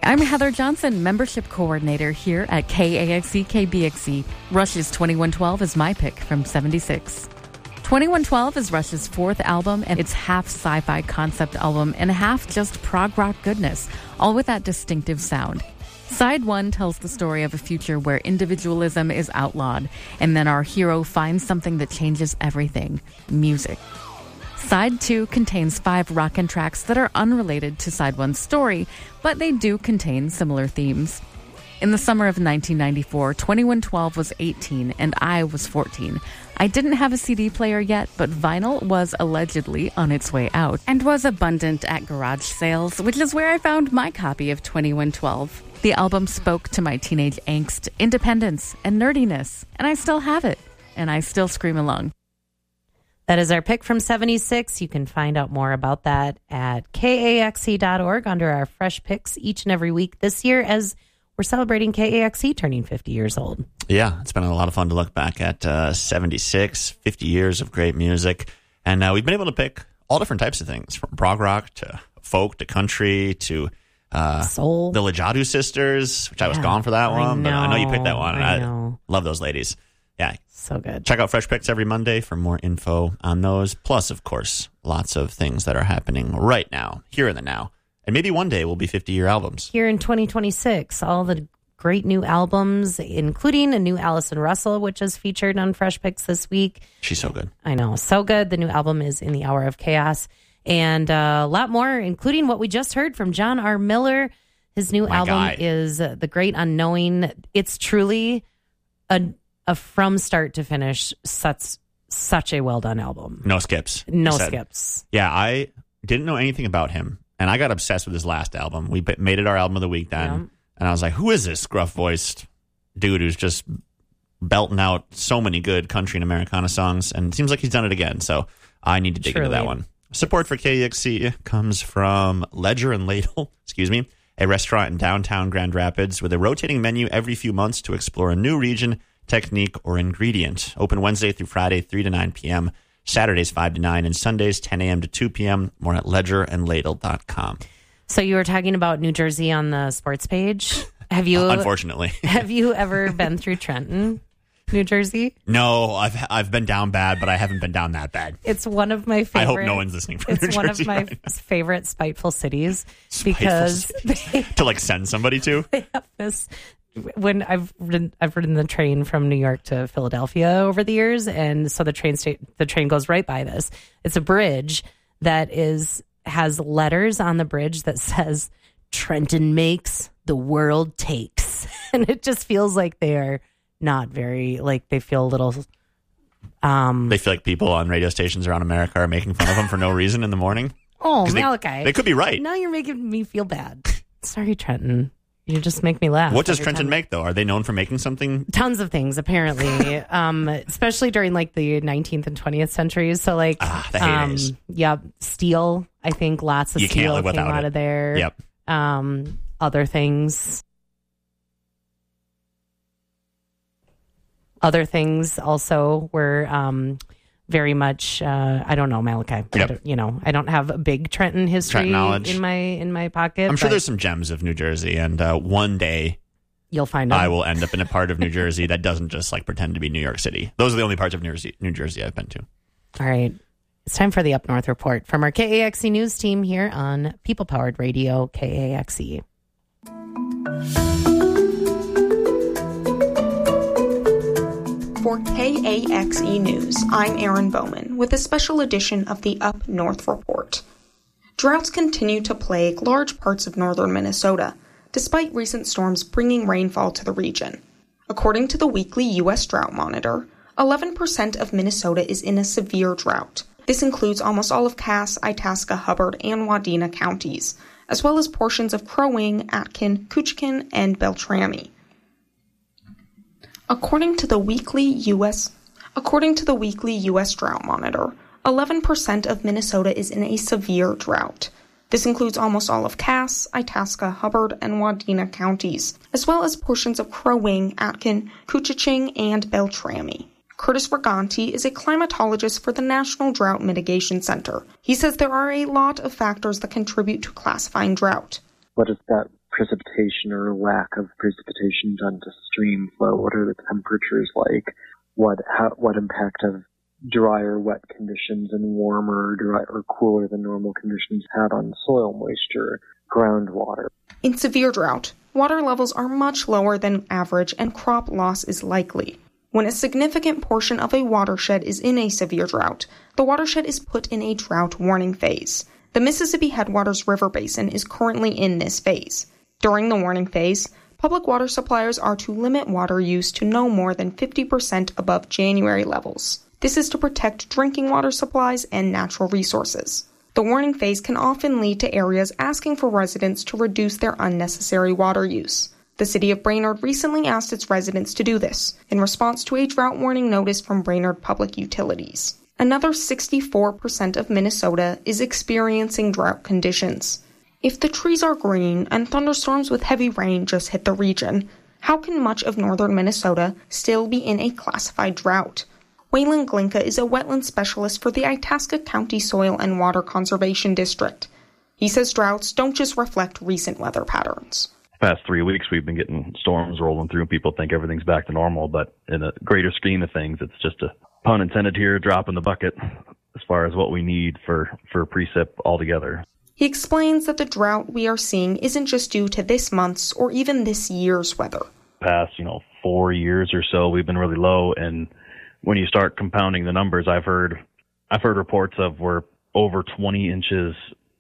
I'm Heather Johnson, membership coordinator here at KAXE KBXE. Rush's 2112 is my pick from 76. 2112 is Rush's fourth album, and it's half sci-fi concept album and half just prog rock goodness, all with that distinctive sound. Side 1 tells the story of a future where individualism is outlawed, and then our hero finds something that changes everything: music. Side 2 contains 5 rockin' tracks that are unrelated to Side 1's story, but they do contain similar themes. In the summer of 1994, 2112 was 18 and I was 14. I didn't have a CD player yet, but vinyl was allegedly on its way out and was abundant at garage sales, which is where I found my copy of 2112. The album spoke to my teenage angst, independence, and nerdiness, and I still have it, and I still scream along. That is our pick from 76. You can find out more about that at KAXE.org under our fresh picks each and every week this year as we're celebrating KAXE turning 50 years old. Yeah, it's been a lot of fun to look back at 76, 50 years of great music. And we've been able to pick all different types of things, from prog rock to folk to country to soul. The Lajadu Sisters, which I was gone for that one, but I know you picked that one. And I love those ladies. Yeah. So good. Check out Fresh Picks every Monday for more info on those. Plus, of course, lots of things that are happening right now, here in the now. And maybe one day will be 50-year albums. Here in 2026, all the great new albums, including a new Allison Russell, which is featured on Fresh Picks this week. She's so good. I know. So good. The new album is In the Hour of Chaos. And a lot more, including what we just heard from John R. Miller. His new album is The Great Unknowing. It's truly a from start to finish, such a well-done album. No skips. No skips. Yeah, I didn't know anything about him, and I got obsessed with his last album. We made it our album of the week then, and I was like, who is this gruff-voiced dude who's just belting out so many good country and Americana songs? And it seems like he's done it again, so I need to dig into that one. Support for KAXE comes from Ledger and Ladle, a restaurant in downtown Grand Rapids with a rotating menu every few months to explore a new region, technique, or ingredient. Open Wednesday through Friday, 3 to 9 p.m., Saturdays 5 to 9, and Sundays 10 a.m. to 2 p.m. More at ledgerandladle.com. So you were talking about New Jersey on the sports page. Have you? Unfortunately. Have you ever been through Trenton, New Jersey? No, I've been down bad, but I haven't been down that bad. It's one of my favorite. I hope no one's listening from New Jersey. It's one of my favorite spiteful cities because to like send somebody to. They have this. When I've ridden the train from New York to Philadelphia over the years, and so the train goes right by this. It's a bridge that has letters on the bridge that says Trenton makes, the world takes, and it just feels like they're not very they feel a little. They feel like people on radio stations around America are making fun of them for no reason in the morning. Oh, Malachi, they could be right. Now you're making me feel bad. Sorry, Trenton. You just make me laugh. What does Trenton make, though? Are they known for making something? Tons of things, apparently, especially during the 19th and 20th centuries. So the heydays. Steel. I think lots of steel came out of there. Yep. Other things. Other things also were very much. I don't know, Malachi. Yep. I don't have a big Trenton history in my pocket. I'm sure there's some gems of New Jersey, and one day you'll find out. I will end up in a part of New Jersey that doesn't just pretend to be New York City. Those are the only parts of New Jersey I've been to. All right. It's time for the Up North Report from our KAXE News team here on People Powered Radio, KAXE. For KAXE News, I'm Erin Bowman with a special edition of the Up North Report. Droughts continue to plague large parts of northern Minnesota, despite recent storms bringing rainfall to the region. According to the weekly U.S. Drought Monitor, 11% of Minnesota is in a severe drought. This includes almost all of Cass, Itasca, Hubbard, and Wadena counties, as well as portions of Crow Wing, Atkin, Couchikin, and Beltrami. According to the weekly U.S. Drought Monitor, 11% of Minnesota is in a severe drought. This includes almost all of Cass, Itasca, Hubbard, and Wadena counties, as well as portions of Crow Wing, Atkin, Couchiching, and Beltrami. Curtis Riganti is a climatologist for the National Drought Mitigation Center. He says there are a lot of factors that contribute to classifying drought. What does that precipitation or lack of precipitation done to stream flow? What are the temperatures like? What impact have drier, wet conditions and warmer, dry, or cooler than normal conditions had on soil moisture, groundwater? In severe drought, water levels are much lower than average and crop loss is likely. When a significant portion of a watershed is in a severe drought, the watershed is put in a drought warning phase. The Mississippi Headwaters River Basin is currently in this phase. During the warning phase, public water suppliers are to limit water use to no more than 50% above January levels. This is to protect drinking water supplies and natural resources. The warning phase can often lead to areas asking for residents to reduce their unnecessary water use. The city of Brainerd recently asked its residents to do this in response to a drought warning notice from Brainerd Public Utilities. Another 64% of Minnesota is experiencing drought conditions. If the trees are green and thunderstorms with heavy rain just hit the region, how can much of northern Minnesota still be in a classified drought? Waylon Glinka is a wetland specialist for the Itasca County Soil and Water Conservation District. He says droughts don't just reflect recent weather patterns. Past 3 weeks, we've been getting storms rolling through. People think everything's back to normal, but in a greater scheme of things, it's just a, pun intended here, drop in the bucket as far as what we need for precip altogether. He explains that the drought we are seeing isn't just due to this month's or even this year's weather. Past, 4 years or so, we've been really low, and when you start compounding the numbers, I've heard reports of where over 20 inches,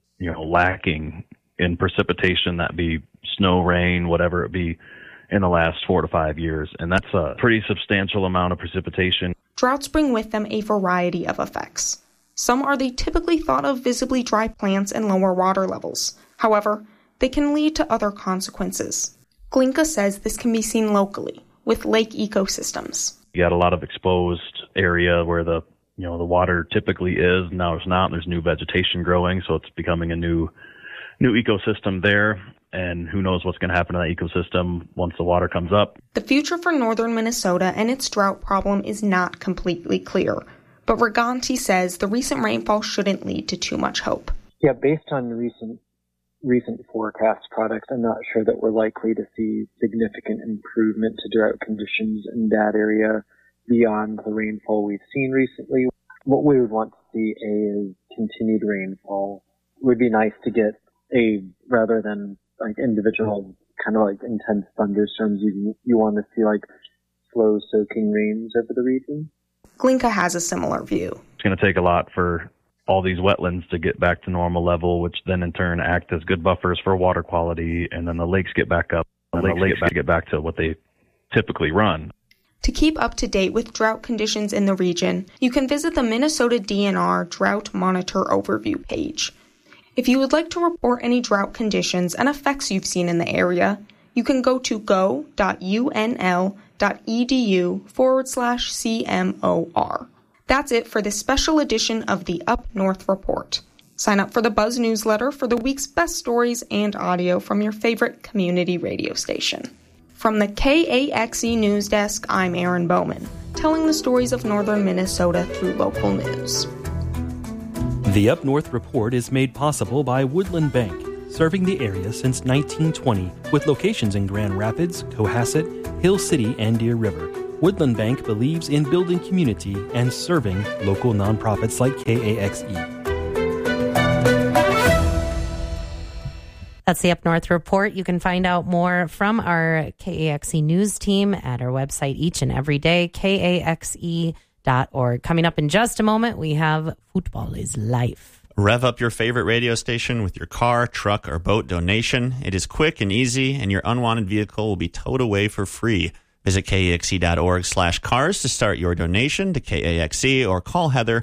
lacking in precipitation, that be snow, rain, whatever it be, in the last 4 to 5 years. And that's a pretty substantial amount of precipitation. Droughts bring with them a variety of effects. Some are the typically thought of visibly dry plants and lower water levels. However, they can lead to other consequences. Glinka says this can be seen locally with lake ecosystems. You got a lot of exposed area where the water typically is. Now it's not. There's new vegetation growing, so it's becoming a new ecosystem there. And who knows what's going to happen to that ecosystem once the water comes up. The future for northern Minnesota and its drought problem is not completely clear. But Riganti says the recent rainfall shouldn't lead to too much hope. Yeah, based on recent forecast products, I'm not sure that we're likely to see significant improvement to drought conditions in that area beyond the rainfall we've seen recently. What we would want to see is continued rainfall. It would be nice to get rather than individual kind of intense thunderstorms, you want to see slow soaking rains over the region. Glinka has a similar view. It's going to take a lot for all these wetlands to get back to normal level, which then in turn act as good buffers for water quality, and then the lakes get back up. The lakes get back to what they typically run. To keep up to date with drought conditions in the region, you can visit the Minnesota DNR Drought Monitor Overview page. If you would like to report any drought conditions and effects you've seen in the area, you can go to go.unl.edu/CMOR. That's it for this special edition of the Up North Report. Sign up for the Buzz newsletter for the week's best stories and audio from your favorite community radio station. From the KAXE News Desk, I'm Erin Bowman, telling the stories of northern Minnesota through local news. The Up North Report is made possible by Woodland Bank, serving the area since 1920, with locations in Grand Rapids, Cohasset, Hill City, and Deer River. Woodland Bank believes in building community and serving local nonprofits like KAXE. That's the Up North Report. You can find out more from our KAXE news team at our website each and every day, KAXE.org. Coming up in just a moment, we have Football is Life. Rev up your favorite radio station with your car, truck, or boat donation. It is quick and easy, and your unwanted vehicle will be towed away for free. Visit KAXE.org/cars to start your donation to KAXE or call Heather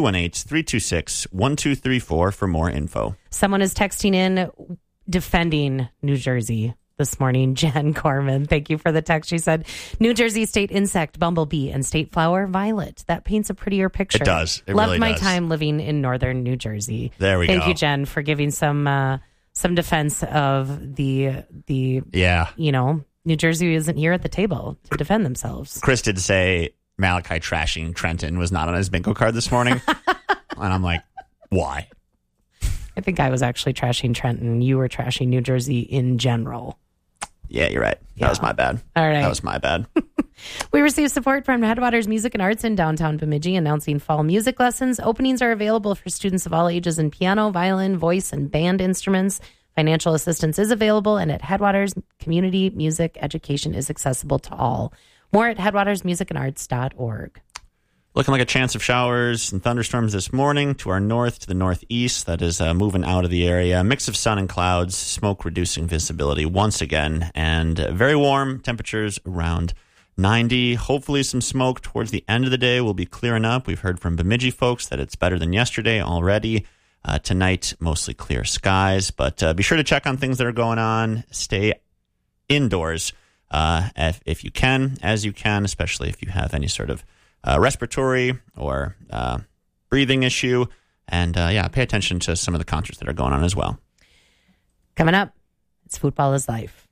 218-326-1234 for more info. Someone is texting in defending New Jersey this morning. Jen Corman, thank you for the text. She said, New Jersey state insect, bumblebee, and state flower, violet. That paints a prettier picture. It does. It Loved really my does. time living in northern New Jersey. There we go. Thank you, Jen, for giving some defense of the New Jersey isn't here at the table to defend themselves. Chris did say Malachi trashing Trenton was not on his bingo card this morning. And I'm like, why? I think I was actually trashing Trenton. You were trashing New Jersey in general. Yeah, you're right. Yeah. That was my bad. All right. That was my bad. We received support from Headwaters Music and Arts in downtown Bemidji announcing fall music lessons. Openings are available for students of all ages in piano, violin, voice, and band instruments. Financial assistance is available, and at Headwaters, community music education is accessible to all. More at headwatersmusicandarts.org. Looking like a chance of showers and thunderstorms this morning to our north, to the northeast. That is moving out of the area. A mix of sun and clouds, smoke reducing visibility once again, and very warm temperatures around 90. Hopefully some smoke towards the end of the day will be clearing up. We've heard from Bemidji folks that it's better than yesterday already. Tonight, mostly clear skies, but be sure to check on things that are going on. Stay indoors if you can, as you can, especially if you have any sort of respiratory or breathing issue. And pay attention to some of the concerts that are going on as well. Coming up, it's Football is Life.